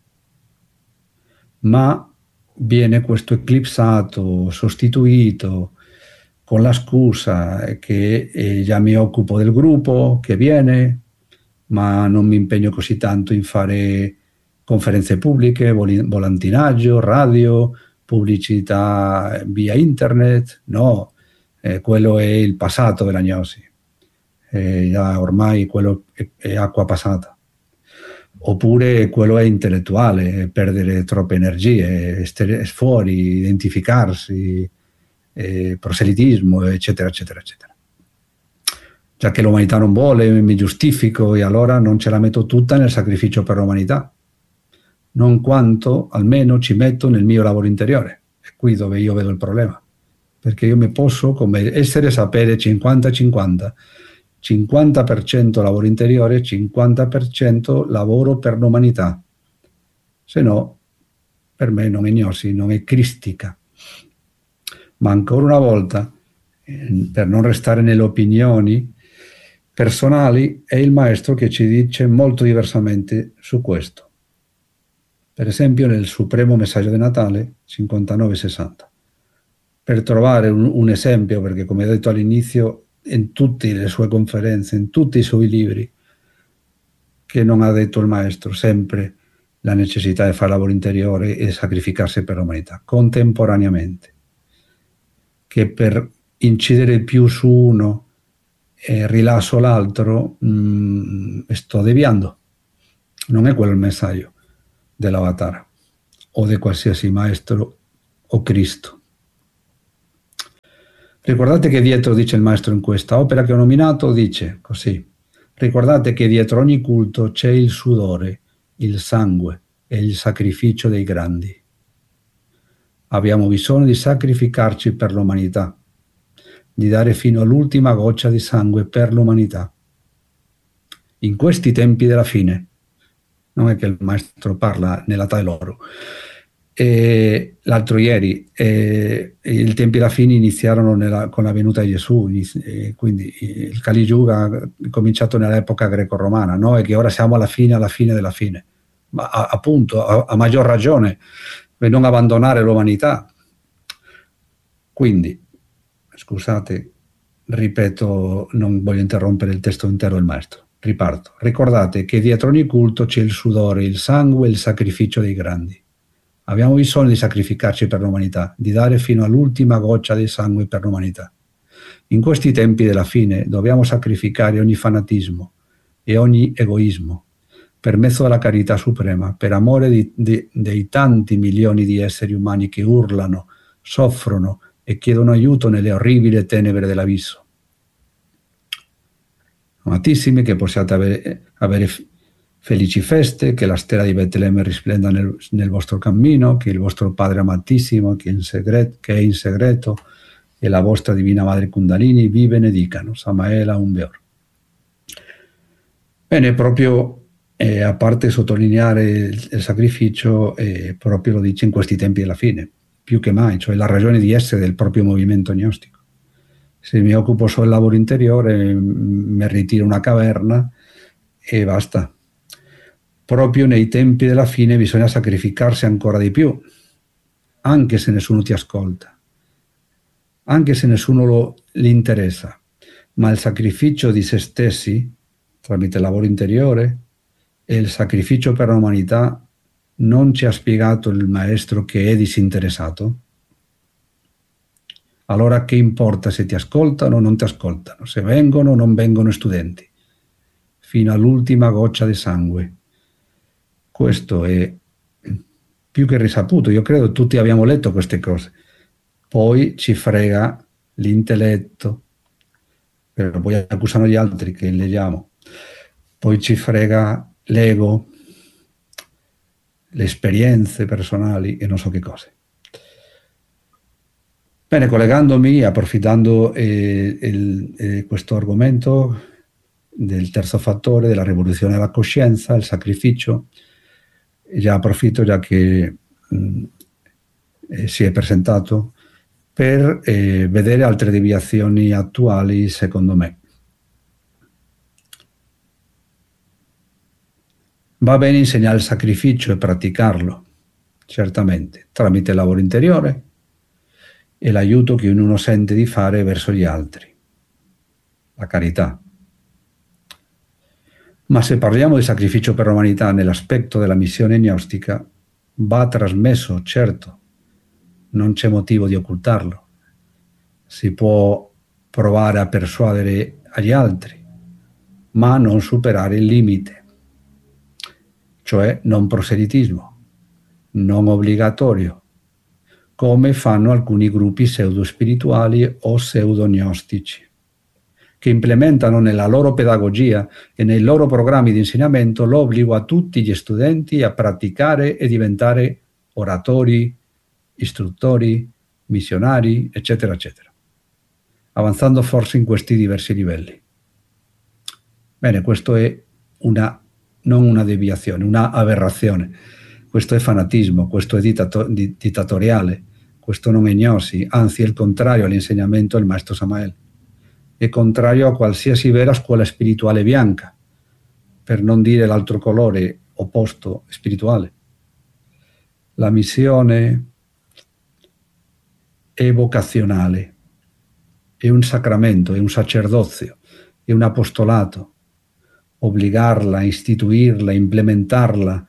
ma viene questo eclipsato, sostituito con la scusa che già mi occupo del gruppo che viene, ma non mi impegno così tanto in fare conferenze pubbliche, volantinaggio, radio, pubblicità via internet. No, quello è il passato dell'agnosi. Già ormai quello è acqua passata. Oppure quello è intellettuale, perdere troppe energie, stare fuori, identificarsi, proselitismo, eccetera, eccetera, eccetera. Già che l'umanità non vuole, mi giustifico e allora non ce la metto tutta nel sacrificio per l'umanità, non quanto almeno ci metto nel mio lavoro interiore. È qui dove io vedo il problema, perché io mi posso come essere sapere 50-50, 50% lavoro interiore, 50% lavoro per l'umanità. Se no, per me non è gnosi, non è cristica. Ma ancora una volta, per non restare nelle opinioni personali, è il maestro che ci dice molto diversamente su questo. Per esempio nel Supremo Messaggio di Natale 59-60. Per trovare un esempio, perché come ho detto all'inizio, in tutte le sue conferenze, in tutti i suoi libri, che non ha detto il maestro sempre la necessità di fare lavoro interiore e sacrificarsi per l'umanità, contemporaneamente. Che per incidere più su uno e rilasso l'altro, sto deviando. Non è quello il messaggio dell'Avatar o di qualsiasi maestro o Cristo. Ricordate che dietro, dice il maestro in questa opera che ho nominato, dice così: ricordate che dietro ogni culto c'è il sudore, il sangue e il sacrificio dei grandi. Abbiamo bisogno di sacrificarci per l'umanità, di dare fino all'ultima goccia di sangue per l'umanità. In questi tempi della fine, non è che il maestro parla nella età dell'oro, l'altro ieri, i tempi della fine iniziarono con la venuta di Gesù, quindi il Kali Yuga ha cominciato nell'epoca greco-romana, no? E che ora siamo alla fine della fine. Ma appunto, a maggior ragione, per non abbandonare l'umanità. Quindi, scusate, ripeto, non voglio interrompere il testo intero del maestro. Riparto. Ricordate che dietro ogni culto c'è il sudore, il sangue e il sacrificio dei grandi. Abbiamo bisogno di sacrificarci per l'umanità, di dare fino all'ultima goccia di sangue per l'umanità. In questi tempi della fine dobbiamo sacrificare ogni fanatismo e ogni egoismo per mezzo della carità suprema, per amore dei tanti milioni di esseri umani che urlano, soffrono e chiedono aiuto nelle orribili tenebre dell'abisso. Amatissimi, che possiate avere felici feste, che la stella di Betlemme risplenda nel vostro cammino, che il vostro Padre amatissimo, che è in segreto, e la vostra Divina Madre Kundalini vi benedicano. Samaela Umbeor. Bene, proprio a parte sottolineare il sacrificio, proprio lo dice in questi tempi della fine, più che mai, cioè la ragione di essere del proprio movimento gnostico. Se mi occupo solo del lavoro interiore, mi ritiro in una caverna e basta. Proprio nei tempi della fine bisogna sacrificarsi ancora di più, anche se nessuno ti ascolta, anche se nessuno gli interessa, ma il sacrificio di se stessi, tramite il lavoro interiore, e il sacrificio per l'umanità, non ci ha spiegato il maestro che è disinteressato? Allora che importa se ti ascoltano o non ti ascoltano, se vengono o non vengono studenti, fino all'ultima goccia di sangue. Questo è più che risaputo, io credo tutti abbiamo letto queste cose. Poi ci frega l'intelletto, però poi accusano gli altri che leggiamo, poi ci frega l'ego, le esperienze personali e non so che cose. Bene, collegandomi, approfittando questo argomento del terzo fattore, della rivoluzione della coscienza, il sacrificio, già approfitto, già che si è presentato, per vedere altre deviazioni attuali, secondo me. Va bene insegnare il sacrificio e praticarlo, certamente, tramite il lavoro interiore e l'aiuto che ognuno sente di fare verso gli altri, la carità. Ma se parliamo di sacrificio per l'umanità nell'aspetto della missione gnostica, va trasmesso, certo, non c'è motivo di occultarlo. Si può provare a persuadere agli altri, ma non superare il limite, cioè non proselitismo, non obbligatorio, come fanno alcuni gruppi pseudo-spirituali o pseudo-gnostici, che implementano nella loro pedagogia e nei loro programmi di insegnamento l'obbligo a tutti gli studenti a praticare e diventare oratori, istruttori, missionari, eccetera, eccetera, avanzando forse in questi diversi livelli. Bene, questo è non una deviazione, una aberrazione. Questo è fanatismo, questo è dittatoriale, questo non è gnosi, anzi è il contrario all'insegnamento del maestro Samael. È contrario a qualsiasi vera scuola spirituale bianca, per non dire l'altro colore opposto spirituale. La missione è vocazionale, è un sacramento, è un sacerdozio, è un apostolato. Obbligarla, istituirla, implementarla,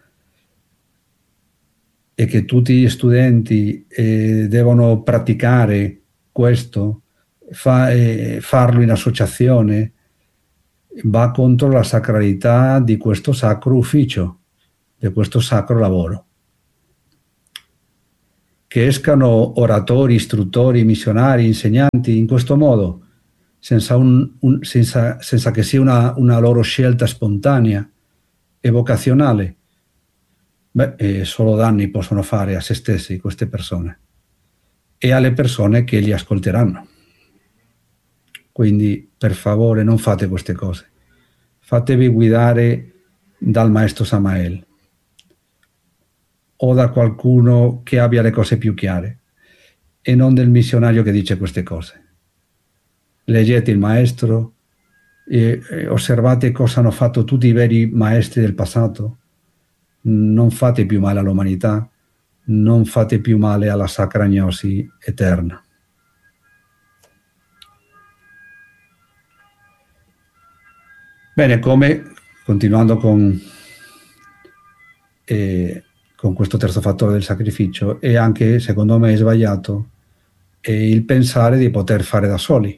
e che tutti gli studenti devono praticare questo, farlo in associazione, va contro la sacralità di questo sacro ufficio, di questo sacro lavoro. che escano oratori, istruttori, missionari, insegnanti in questo modo, senza che sia una loro scelta spontanea e vocazionale, solo danni possono fare a se stessi queste persone e alle persone che li ascolteranno. Quindi, per favore, non fate queste cose. Fatevi guidare dal maestro Samael o da qualcuno che abbia le cose più chiare e non del missionario che dice queste cose. Leggete il maestro e osservate cosa hanno fatto tutti i veri maestri del passato. Non fate più male all'umanità, non fate più male alla sacra gnosi eterna. Bene, continuando con questo terzo fattore del sacrificio, e anche secondo me è sbagliato il pensare di poter fare da soli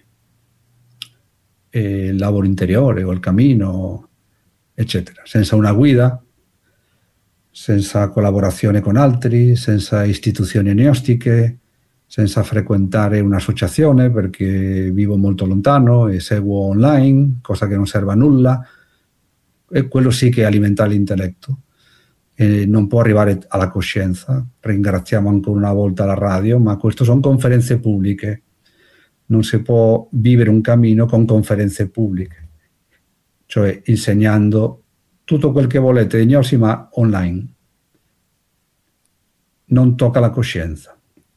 il lavoro interiore o il cammino, eccetera, senza una guida, senza collaborazione con altri, senza istituzioni gnostiche, senza frequentare un'associazione perché vivo molto lontano e seguo online, cosa che non serve a nulla, e quello sì che alimenta l'intelletto. E non può arrivare alla coscienza. Ringraziamo ancora una volta la radio, ma queste sono conferenze pubbliche. Non si può vivere un cammino con conferenze pubbliche, cioè insegnando tutto quel che volete di gnosi, ma online. Non tocca la coscienza.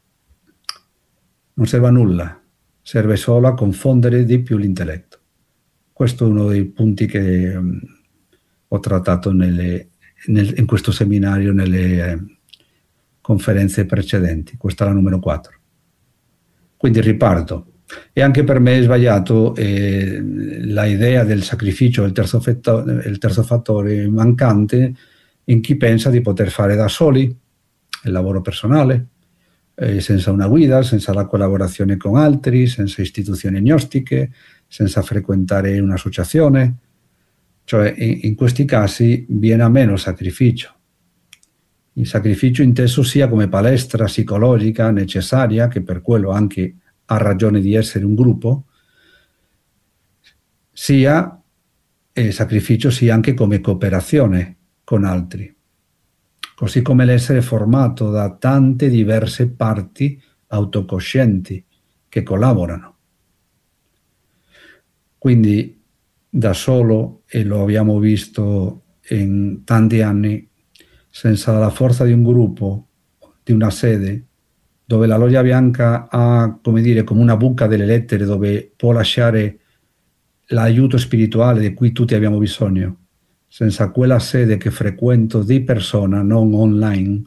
Non serve a nulla, serve solo a confondere di più l'intelletto. Questo è uno dei punti che ho trattato in questo seminario, nelle conferenze precedenti. Questa è la numero 4. Quindi riparto. E anche per me è sbagliato la idea del sacrificio, il terzo fattore mancante, in chi pensa di poter fare da soli il lavoro personale, senza una guida, senza la collaborazione con altri, senza istituzioni gnostiche, senza frequentare un'associazione. Cioè, in questi casi viene a meno il sacrificio. Il sacrificio inteso sia come palestra psicologica necessaria, che per quello anche ha ragione di essere un gruppo, sia sacrificio sia anche come cooperazione con altri, così come l'essere formato da tante diverse parti autocoscienti che collaborano. Quindi da solo, e lo abbiamo visto in tanti anni, senza la forza di un gruppo, di una sede, dove la Loggia Bianca ha, come dire, come una buca delle lettere dove può lasciare l'aiuto spirituale di cui tutti abbiamo bisogno. Senza quella sede che frequento di persona, non online,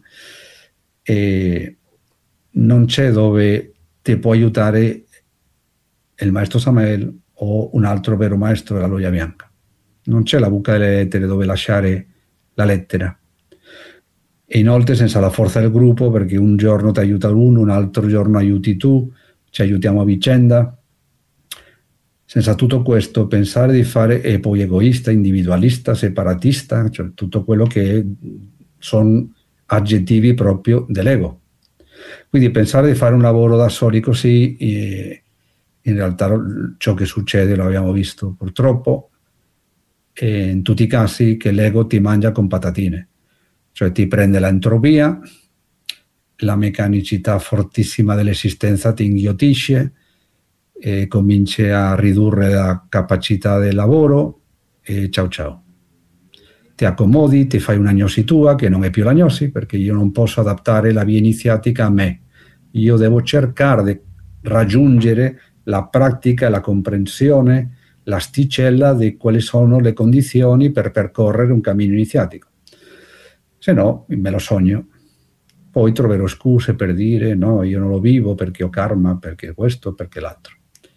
non c'è dove ti può aiutare il maestro Samael o un altro vero maestro della Loggia Bianca. Non c'è la buca delle lettere dove lasciare la lettera. E inoltre senza la forza del gruppo, perché un giorno ti aiuta uno, un altro giorno aiuti tu, ci aiutiamo a vicenda. Senza tutto questo, pensare di fare è poi egoista, individualista, separatista, cioè tutto quello che sono aggettivi proprio dell'ego. Quindi pensare di fare un lavoro da soli così, in realtà ciò che succede lo abbiamo visto purtroppo, in tutti i casi, che l'ego ti mangia con patatine. Cioè ti prende l'entropia, la meccanicità fortissima dell'esistenza ti inghiotisce, e cominci a ridurre la capacità del lavoro e ciao ciao. Ti accomodi, ti fai una gnosi tua, che non è più la gnosi, perché io non posso adattare la via iniziatica a me. Io devo cercare di raggiungere la pratica, la comprensione, l'asticella di quali sono le condizioni per percorrere un cammino iniziatico. Se no, me lo sogno. Poi troverò scuse per dire no, io non lo vivo perché ho karma, perché questo, perché l'altro.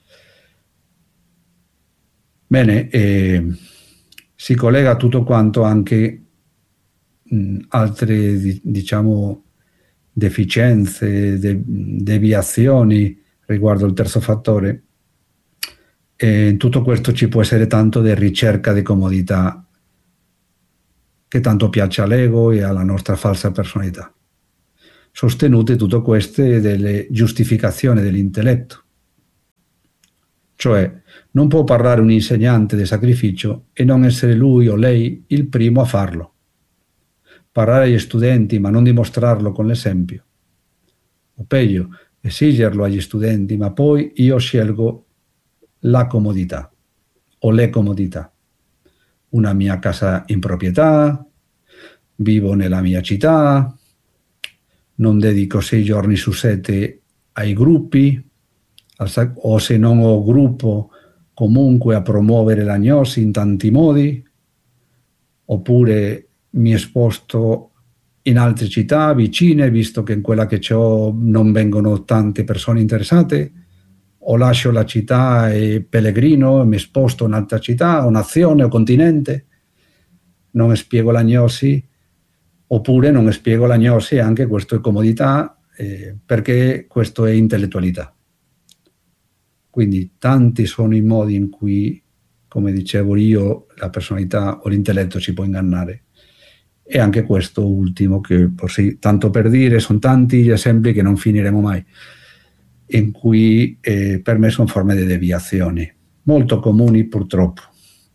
Bene, si collega a tutto quanto anche altre, diciamo, deficienze, deviazioni riguardo il terzo fattore. E in tutto questo ci può essere tanto di ricerca di comodità che tanto piace all'ego e alla nostra falsa personalità. sostenute tutte queste delle giustificazioni dell'intelletto. Cioè, non può parlare un insegnante del sacrificio e non essere lui o lei il primo a farlo. Parlare agli studenti ma non dimostrarlo con l'esempio. O peggio, esigerlo agli studenti ma poi io scelgo la comodità o le comodità. Una mia casa in proprietà, vivo nella mia città, non dedico 6 giorni su 7 ai gruppi, o se non ho gruppo comunque a promuovere l'agnosi in tanti modi, oppure mi sposto in altre città vicine, visto che in quella che ho non vengono tante persone interessate, o lascio la città e pellegrino e mi sposto in un'altra città, o nazione o continente, non spiego l'agnosi, oppure non spiego l'agnosi, anche questo è comodità, perché questo è intellettualità. Quindi tanti sono i modi in cui, come dicevo io, la personalità o l'intelletto ci può ingannare. E anche questo ultimo, che tanto per dire, sono tanti gli esempi che non finiremo mai, in cui per me sono forme di deviazioni, molto comuni purtroppo.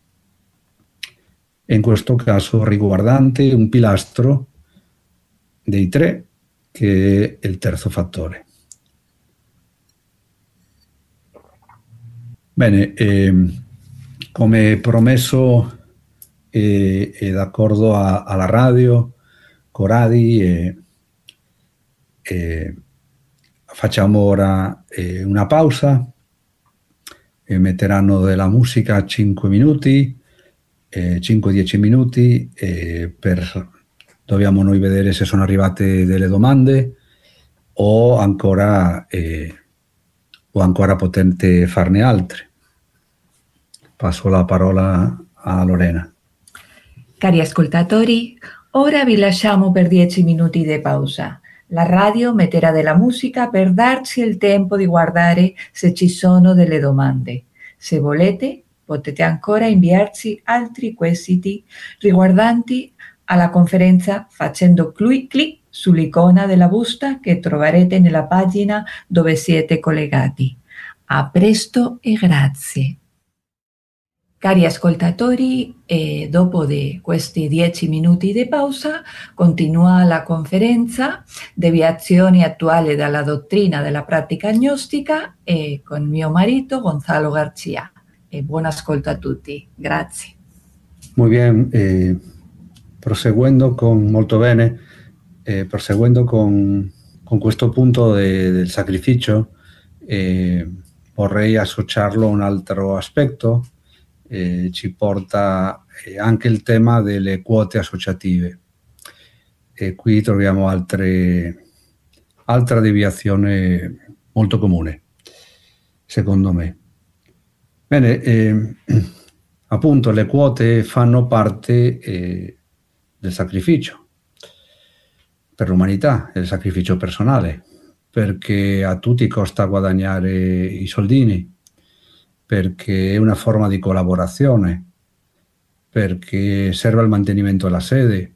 E in questo caso riguardante un pilastro dei 3, che è il terzo fattore. Bene, come promesso e d'accordo alla radio Coradi, facciamo ora una pausa, metteranno della musica a 5 minuti, 5-10 minuti, dobbiamo noi vedere se sono arrivate delle domande o ancora potete farne altre. Passo la parola a Lorena. Cari ascoltatori, ora vi lasciamo per 10 minuti di pausa. La radio metterà della musica per darci il tempo di guardare se ci sono delle domande. Se volete, potete ancora inviarci altri quesiti riguardanti alla conferenza facendo clic sull'icona della busta che troverete nella pagina dove siete collegati. A presto e grazie. Cari ascoltatori, dopo di questi 10 minuti di pausa continua la conferenza Deviazioni attuali dalla dottrina della pratica agnostica con mio marito Gonzalo Garcia. Buon ascolto a tutti. Grazie. Muy bien, proseguendo molto bene, proseguendo con questo punto del sacrificio, vorrei associarlo a un altro aspetto. Ci porta anche il tema delle quote associative, e qui troviamo altra deviazione molto comune, secondo me. Bene, appunto le quote fanno parte del sacrificio per l'umanità, del sacrificio personale, perché a tutti costa guadagnare i soldini, perché è una forma di collaborazione, perché serve al mantenimento della sede,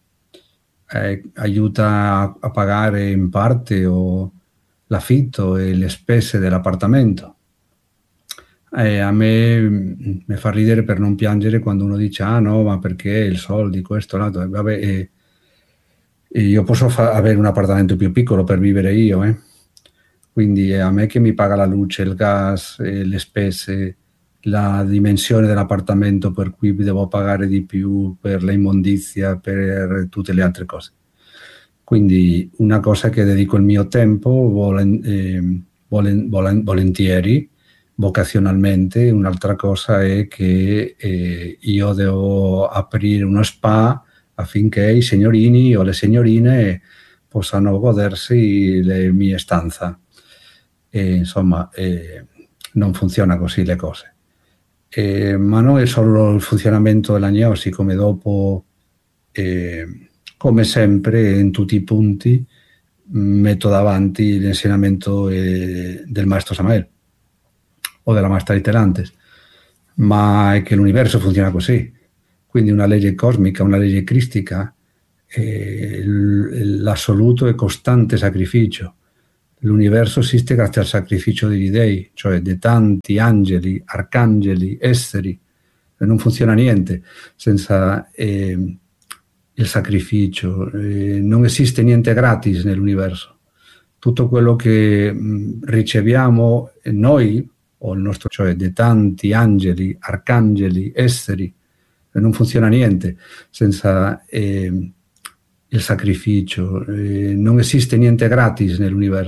aiuta a pagare in parte o l'affitto e le spese dell'appartamento. A me mi fa ridere per non piangere quando uno dice no, ma perché il soldi, questo, l'altro. Vabbè, io posso avere un appartamento più piccolo per vivere io, quindi a me che mi paga la luce, il gas, le spese, la dimensione dell'appartamento per cui devo pagare di più per l'immondizia, per tutte le altre cose. Quindi una cosa che dedico il mio tempo volentieri, vocazionalmente. Un'altra cosa è che io devo aprire uno spa affinché i signorini o le signorine possano godersi le mie stanze. Insomma, non funziona così le cose. Ma non è solo il funzionamento dell'agnosi, come dopo, come sempre in tutti i punti, metto davanti l'insegnamento del maestro Samael o della maestra Itelantes, ma è che l'universo funziona così. Quindi una legge cosmica, una legge cristica l'assoluto e costante sacrificio. L'universo esiste grazie al sacrificio degli dei, cioè di tanti angeli, arcangeli, esseri. Non funziona niente senza il sacrificio. Non esiste niente gratis nell'universo. Tutto quello che riceviamo noi, o il nostro, cioè di tanti angeli, arcangeli, esseri, non funziona niente senza il sacrificio. Non esiste niente gratis nell'universo.